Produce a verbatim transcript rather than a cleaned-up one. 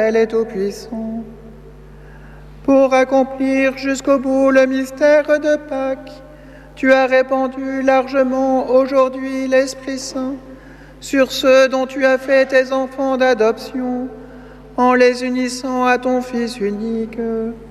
est tout-puissant. Pour accomplir jusqu'au bout le mystère de Pâques, tu as répandu largement aujourd'hui l'Esprit Saint sur ceux dont tu as fait tes enfants d'adoption, en les unissant à ton Fils unique.